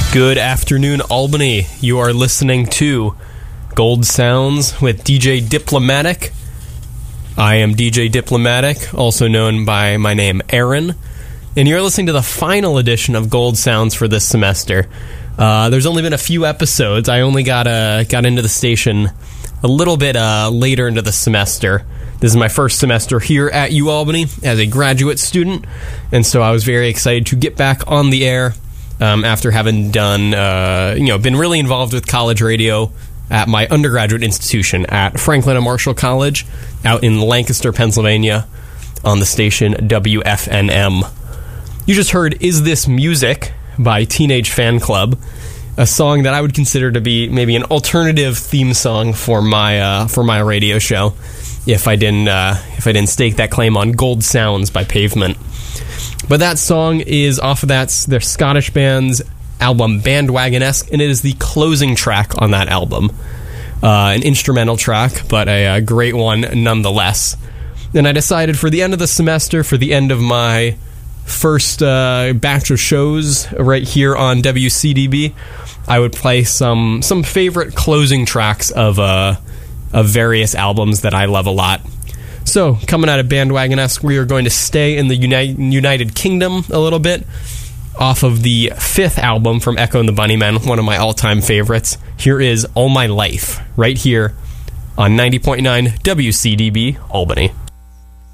Good afternoon, Albany. You are listening to Gold Sounds with DJ Diplomatic. I am DJ Diplomatic, also known by my name Aaron, and you're listening to the final edition of Gold Sounds for this semester. There's only been a few episodes. I only got into the station a little bit later into the semester. This is my first semester here at UAlbany as a graduate student, and so I was very excited to get back on the air after having done, been really involved with college radio at my undergraduate institution at Franklin and Marshall College out in Lancaster, Pennsylvania, on the station WFNM. You just heard Is This Music by Teenage Fan Club, a song that I would consider to be maybe an alternative theme song for my radio show if I didn't stake that claim on Gold Sounds by Pavement. But that song is off of their Scottish band's album Bandwagonesque, and it is the closing track on that album. An instrumental track, but a great one nonetheless. And I decided for the end of the semester, for the end of my first batch of shows right here on WCDB, I would play some favorite closing tracks of various albums that I love a lot. So, coming out of Bandwagonesque, we are going to stay in the United Kingdom a little bit, off of the fifth album from Echo and the Bunnymen, one of my all-time favorites. Here is All My Life, right here on 90.9 WCDB Albany.